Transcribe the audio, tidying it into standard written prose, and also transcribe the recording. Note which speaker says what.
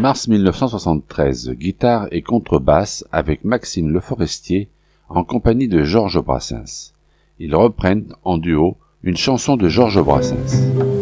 Speaker 1: Mars 1973, guitare et contrebasse avec Maxime Le Forestier en compagnie de Georges Brassens. Ils reprennent en duo une chanson de Georges Brassens.